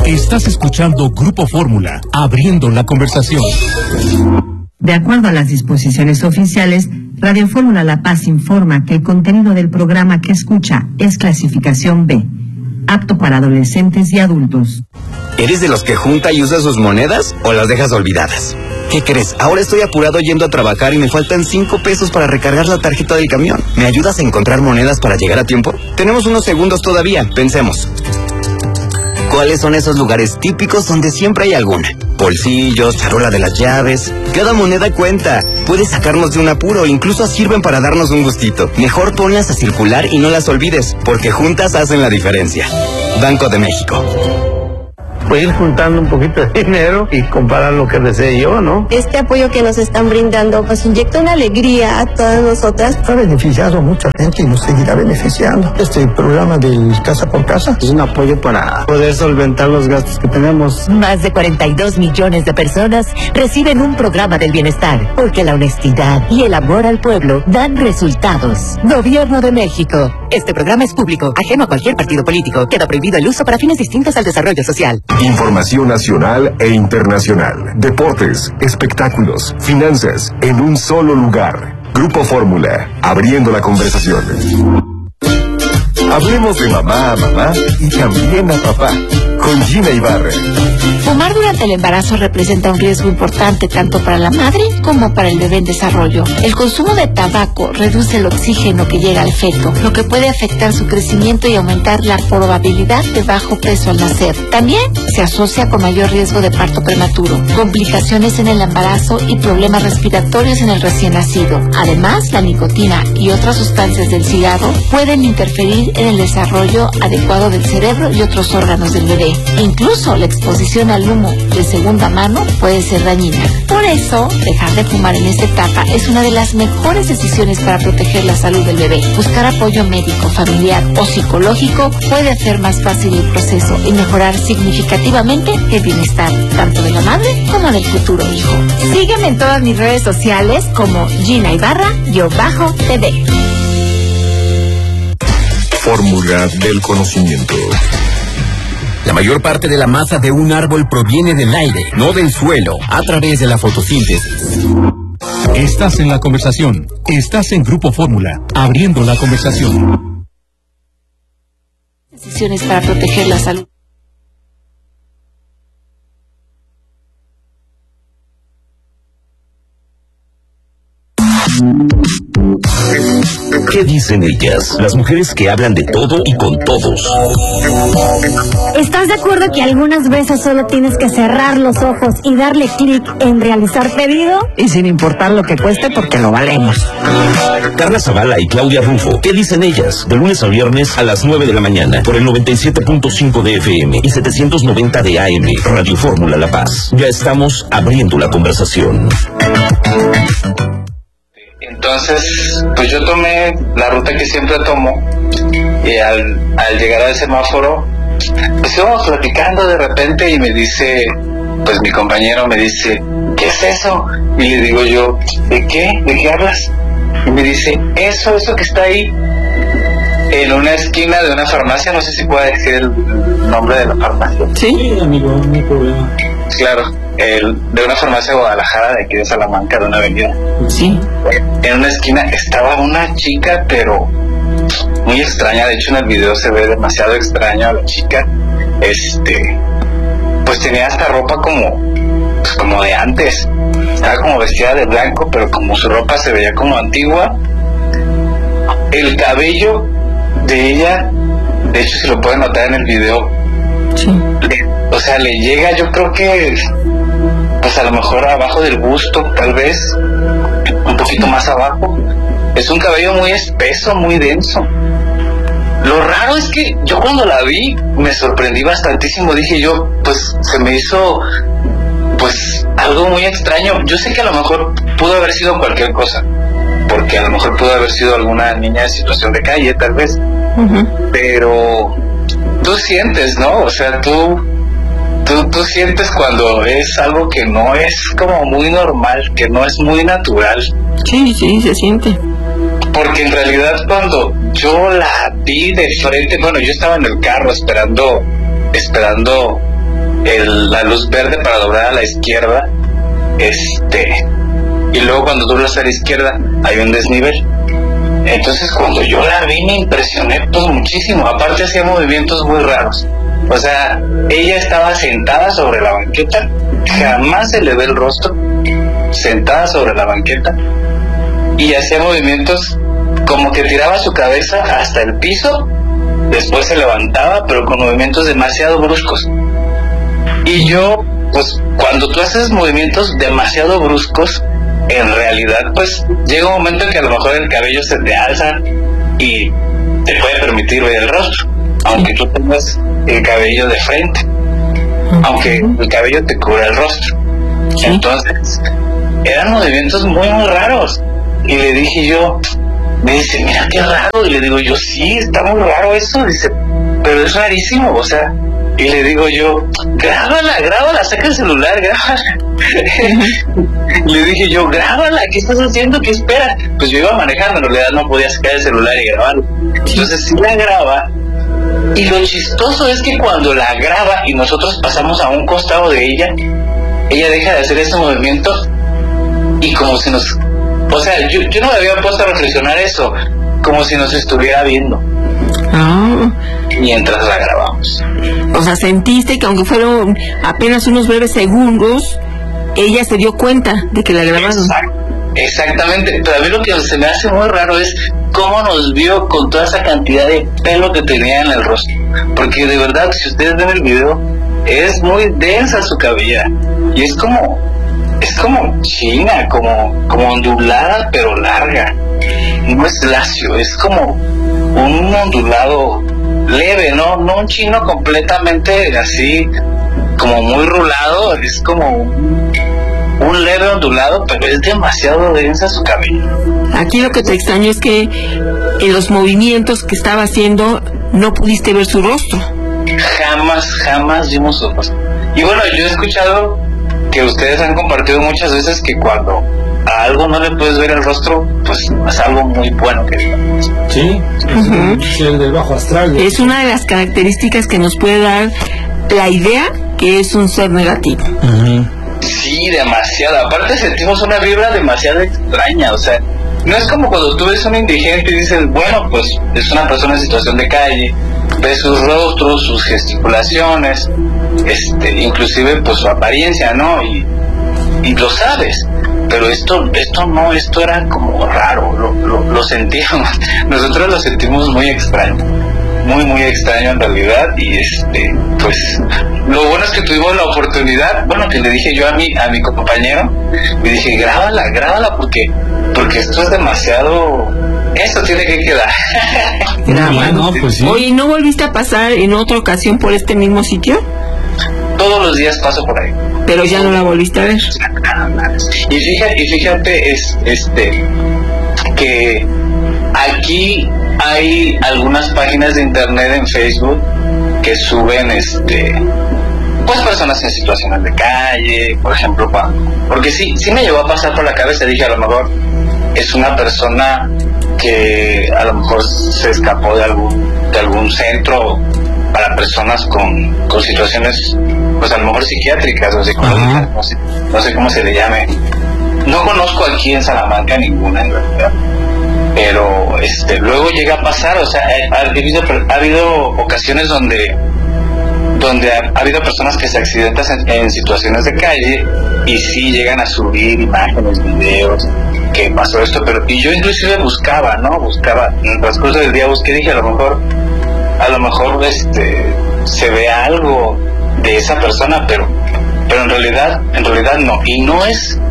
Estás escuchando Grupo Fórmula, abriendo la conversación. De acuerdo a las disposiciones oficiales, Radio Fórmula La Paz informa que el contenido del programa que escucha es clasificación B, apto para adolescentes y adultos. ¿Eres de los que junta y usa sus monedas o las dejas olvidadas? ¿Qué crees? Ahora estoy apurado yendo a trabajar y me faltan 5 pesos para recargar la tarjeta del camión. ¿Me ayudas a encontrar monedas para llegar a tiempo? Tenemos unos segundos todavía, pensemos. ¿Cuáles son esos lugares típicos donde siempre hay alguna? Bolsillos, charola de las llaves. Cada moneda cuenta. Puede sacarnos de un apuro, incluso sirven para darnos un gustito. Mejor ponlas a circular y no las olvides, porque juntas hacen la diferencia. Banco de México. Pues ir juntando un poquito de dinero y comparar lo que desee yo, ¿no? Este apoyo que nos están brindando pues inyecta una alegría a todas nosotras. Ha beneficiado a mucha gente y nos seguirá beneficiando. Este programa del Casa por Casa es un apoyo para poder solventar los gastos que tenemos. Más de 42 millones de personas reciben un programa del bienestar, porque la honestidad y el amor al pueblo dan resultados. Gobierno de México. Este programa es público, ajeno a cualquier partido político. Queda prohibido el uso para fines distintos al desarrollo social. Información nacional e internacional. Deportes, espectáculos, finanzas, en un solo lugar. Grupo Fórmula, abriendo la conversación. Hablemos de mamá a mamá y también a papá, con Gina Ibarra. Fumar durante el embarazo representa un riesgo importante tanto para la madre como para el bebé en desarrollo. El consumo de tabaco reduce el oxígeno que llega al feto, lo que puede afectar su crecimiento y aumentar la probabilidad de bajo peso al nacer. También se asocia con mayor riesgo de parto prematuro, complicaciones en el embarazo y problemas respiratorios en el recién nacido. Además, la nicotina y otras sustancias del cigarro pueden interferir en el desarrollo adecuado del cerebro y otros órganos del bebé. Incluso la exposición al humo de segunda mano puede ser dañina. Por eso, dejar de fumar en esta etapa es una de las mejores decisiones para proteger la salud del bebé. Buscar apoyo médico, familiar o psicológico puede hacer más fácil el proceso y mejorar significativamente el bienestar, tanto de la madre como del futuro hijo. Sígueme en todas mis redes sociales como Gina Ibarra-TV. Fórmula del conocimiento. La mayor parte de la masa de un árbol proviene del aire, no del suelo, a través de la fotosíntesis. Estás en la conversación. Estás en Grupo Fórmula, abriendo la conversación. Decisiones para proteger la salud. ¿Qué dicen ellas? Las mujeres que hablan de todo y con todos. ¿Estás de acuerdo que algunas veces solo tienes que cerrar los ojos y darle clic en realizar pedido? Y sin importar lo que cueste, porque lo valemos. Carla Zavala y Claudia Rufo. ¿Qué dicen ellas? De lunes a viernes a las 9 de la mañana por el 97.5 de FM y 790 de AM. Radio Fórmula La Paz. Ya estamos abriendo la conversación. Entonces, pues yo tomé la ruta que siempre tomo y al llegar al semáforo, pues íbamos platicando de repente y me dice, pues mi compañero me dice, ¿qué es eso? Y le digo yo, ¿de qué? ¿De qué hablas? Y me dice, eso que está ahí en una esquina de una farmacia, no sé si puedo decir el nombre de la farmacia. Sí, amigo, no hay problema. Claro, de una farmacia de Guadalajara, de aquí de Salamanca, de una avenida. Sí. En una esquina estaba una chica, pero muy extraña. De hecho, en el video se ve demasiado extraña a la chica. Pues tenía esta ropa como de antes. Estaba como vestida de blanco, pero como su ropa se veía como antigua. El cabello de ella, de hecho, se lo pueden notar en el video. Sí. Le llega, yo creo que pues a lo mejor abajo del busto, tal vez un poquito más abajo. Es un cabello muy espeso, muy denso. Lo raro es que yo cuando la vi me sorprendí bastantísimo. Dije yo, pues se me hizo pues algo muy extraño. Yo sé que a lo mejor pudo haber sido cualquier cosa, porque a lo mejor pudo haber sido alguna niña en situación de calle, tal vez. Pero tú sientes, ¿no? O sea, tú sientes cuando es algo que no es como muy normal, que no es muy natural. Sí, se siente. Porque en realidad cuando yo la vi de frente, bueno, yo estaba en el carro esperando la luz verde para doblar a la izquierda, y luego cuando doblas a la izquierda hay un desnivel. Entonces cuando yo la vi me impresioné pues muchísimo, aparte hacía movimientos muy raros. O sea, ella estaba sentada sobre la banqueta, jamás se le ve el rostro, sentada sobre la banqueta, y hacía movimientos como que tiraba su cabeza hasta el piso, después se levantaba, pero con movimientos demasiado bruscos. Y yo, pues cuando tú haces movimientos demasiado bruscos, en realidad pues llega un momento en que a lo mejor el cabello se te alza y te puede permitir ver el rostro, aunque tú tengas el cabello de frente, aunque el cabello te cubra el rostro. Entonces eran movimientos muy muy raros, y le dije yo, me dice, mira qué raro, y le digo yo, sí, está muy raro eso, dice, pero es rarísimo, o sea, y le digo yo, grábala, saca el celular, grábala. Le dije yo, grábala, ¿qué estás haciendo? ¿Qué esperas? Pues yo iba manejando, en realidad no podía sacar el celular y grabarlo. Entonces sí la graba, y lo chistoso es que cuando la graba y nosotros pasamos a un costado de ella deja de hacer ese movimiento, y como si nos... O sea, yo no me había puesto a reflexionar eso, como si nos estuviera viendo. Mientras la grabamos. O sea, sentiste que aunque fueron apenas unos breves segundos, ella se dio cuenta de que la grabaron. Exactamente, pero a mí lo que se me hace muy raro es cómo nos vio con toda esa cantidad de pelo que tenía en el rostro. Porque de verdad, si ustedes ven el video, es muy densa su cabellera, y es como china, como ondulada pero larga. No es lacio, es como un ondulado leve, no un chino completamente así como muy rulado, es como un leve ondulado, pero es demasiado densa su cabello. Aquí lo que te extraño es que en los movimientos que estaba haciendo no pudiste ver su rostro. Jamás vimos su rostro. Y bueno, yo he escuchado que ustedes han compartido muchas veces que cuando a algo no le puedes ver el rostro, pues es algo muy bueno que digamos. Sí, es el del bajo astral. Es una de las características que nos puede dar la idea que es un ser negativo. Sí, demasiado. Aparte sentimos una vibra demasiado extraña, o sea, no es como cuando tú ves a un indigente y dices, bueno, pues es una persona en situación de calle, ves sus rostros, sus gesticulaciones, inclusive pues su apariencia, ¿no? Y lo sabes. Pero esto no, esto era como raro, lo sentíamos, nosotros lo sentimos muy extraño, muy extraño en realidad, y pues lo bueno es que tuvimos la oportunidad, bueno, que le dije yo a mi compañero, le dije, grábala porque esto es demasiado, esto tiene que quedar. Bueno, pues sí. Oye, ¿no volviste a pasar en otra ocasión por este mismo sitio? Todos los días paso por ahí. Pero ya no la volviste a ver. Y fíjate que aquí hay algunas páginas de internet en Facebook que suben pues personas en situaciones de calle, por ejemplo, porque sí me llegó a pasar por la cabeza, dije, a lo mejor es una persona que a lo mejor se escapó de algún centro para personas con situaciones, pues a lo mejor psiquiátricas o psicológicas, no sé cómo se le llame. No conozco aquí en Salamanca ninguna, en realidad, pero luego llega a pasar, o sea, ha habido ocasiones donde ha habido personas que se accidentan en situaciones de calle y sí llegan a subir imágenes, videos, que pasó esto, y yo inclusive buscaba en el transcurso del día, dije, a lo mejor se ve algo de esa persona, pero en realidad no, y no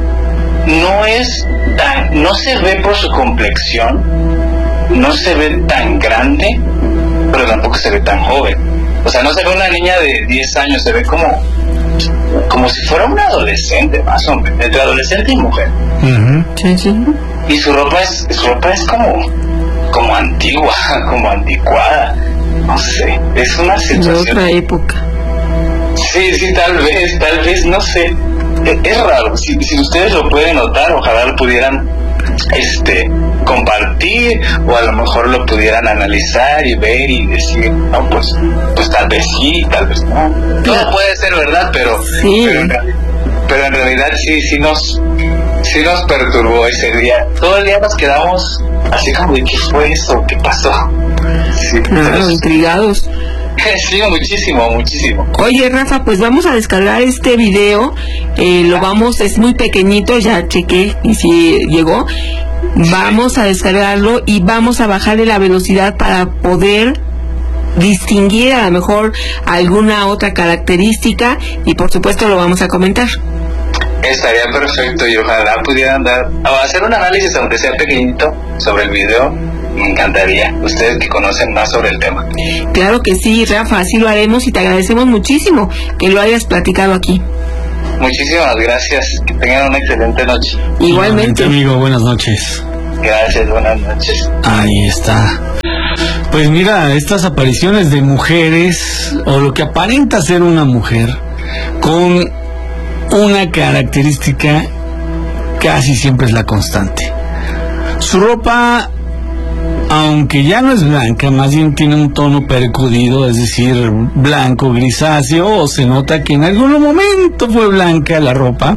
se ve por su complexión, no se ve tan grande, pero tampoco se ve tan joven. O sea, no se ve una niña de 10 años, se ve como si fuera una adolescente, más o menos, entre adolescente y mujer. Sí. Y su ropa es como antigua, como anticuada. No sé, es una situación de otra época. Sí, tal vez, no sé. Es raro, si ustedes lo pueden notar, ojalá lo pudieran compartir, o a lo mejor lo pudieran analizar y ver y decir, no, pues tal vez sí, tal vez no. Todo puede ser verdad, pero en realidad sí nos perturbó ese día. Todo el día nos quedamos así como de ¿qué fue eso? ¿Qué pasó? Sí, claro, intrigados. Sí, muchísimo. Oye, Rafa, pues vamos a descargar este video. Es muy pequeñito, ya chequé y si llegó. Vamos a descargarlo y vamos a bajarle la velocidad para poder distinguir a lo mejor alguna otra característica, y por supuesto lo vamos a comentar. Estaría perfecto, y ojalá pudieran hacer un análisis, aunque sea pequeñito, sobre el video. Me encantaría, ustedes que conocen más sobre el tema. Claro que sí, Rafa, así lo haremos, y te agradecemos muchísimo que lo hayas platicado aquí. Muchísimas gracias, que tengan una excelente noche. Igualmente, amigo, buenas noches. Gracias, buenas noches. Ahí está. Pues mira, estas apariciones de mujeres, o lo que aparenta ser una mujer, con una característica casi siempre es la constante. Su ropa, aunque ya no es blanca, más bien tiene un tono percudido, es decir, blanco, grisáceo, o se nota que en algún momento fue blanca la ropa,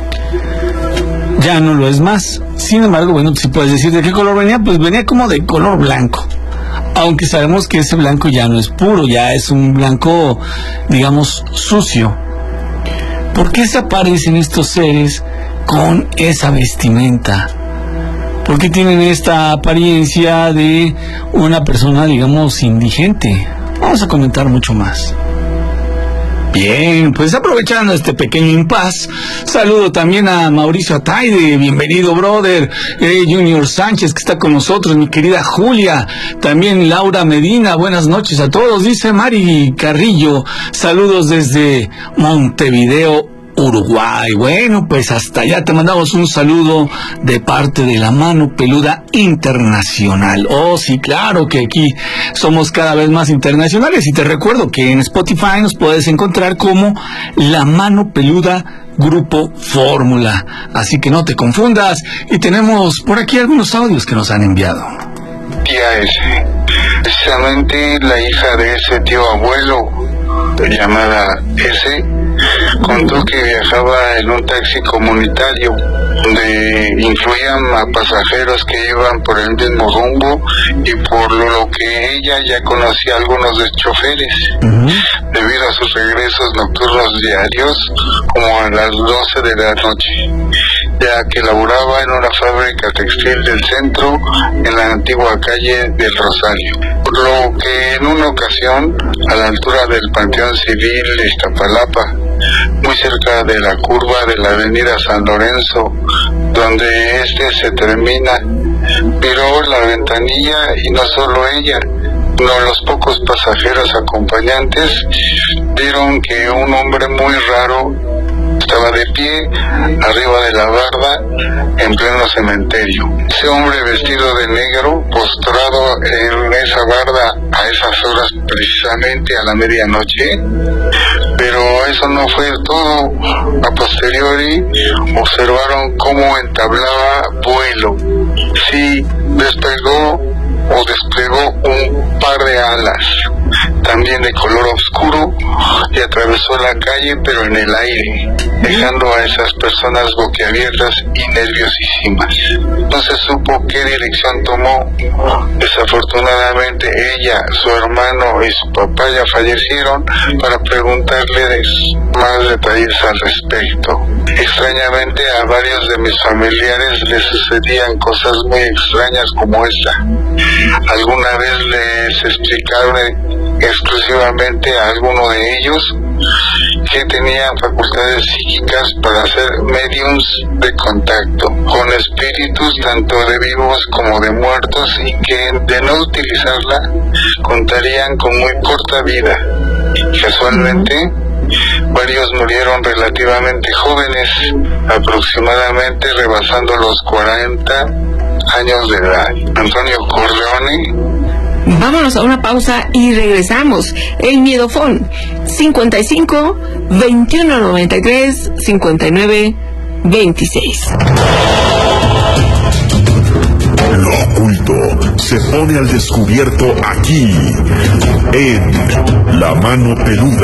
ya no lo es más. Sin embargo, bueno, si puedes decir de qué color venía, pues venía como de color blanco, aunque sabemos que ese blanco ya no es puro, ya es un blanco, digamos, sucio. ¿Por qué se aparecen estos seres con esa vestimenta? ¿Por qué tienen esta apariencia de una persona, digamos, indigente? Vamos a comentar mucho más. Bien, pues aprovechando este pequeño impas, saludo también a Mauricio Ataide, bienvenido, brother, Junior Sánchez, que está con nosotros, mi querida Julia, también Laura Medina, buenas noches a todos, dice Mari Carrillo, saludos desde Montevideo, Uruguay. Bueno, pues hasta allá te mandamos un saludo de parte de la Mano Peluda Internacional. Oh, sí, claro que aquí somos cada vez más internacionales, y te recuerdo que en Spotify nos puedes encontrar como La Mano Peluda Grupo Fórmula, así que no te confundas. Y tenemos por aquí algunos audios que nos han enviado. Tía S, precisamente la hija de ese tío abuelo llamada S, contó que viajaba en un taxi comunitario donde incluían a pasajeros que iban por el mismo rumbo, y por lo que ella ya conocía a algunos de choferes, debido a sus regresos nocturnos diarios como a las 12 de la noche, ya que laboraba en una fábrica textil del centro en la antigua calle del Rosario, por lo que en una ocasión, a la altura del Panteón Civil de Iztapalapa, muy cerca de la curva de la avenida San Lorenzo, donde se termina, miró la ventanilla, y no solo ella, sino los pocos pasajeros acompañantes vieron que un hombre muy raro estaba de pie arriba de la barda en pleno cementerio. Ese hombre vestido de negro, postrado en esa barda a esas horas, precisamente a la medianoche. Pero eso no fue todo. A posteriori observaron cómo entablaba vuelo. Sí, desplegó un par de alas, también de color oscuro, y atravesó la calle, pero en el aire, dejando a esas personas boquiabiertas y nerviosísimas. No se supo qué dirección tomó. Desafortunadamente ella, su hermano y su papá ya fallecieron para preguntarles más detalles al respecto. Extrañamente a varios de mis familiares les sucedían cosas muy extrañas como esta. Alguna vez les explicaron exclusivamente a alguno de ellos que tenían facultades psíquicas para ser mediums de contacto con espíritus tanto de vivos como de muertos, y que de no utilizarla contarían con muy corta vida. Casualmente, varios murieron relativamente jóvenes, aproximadamente rebasando los 40 años de edad. Antonio Corleone. Vámonos a una pausa y regresamos. El Miedofón 55 21 93 59 26. Lo oculto se pone al descubierto aquí, en La Mano Peluda.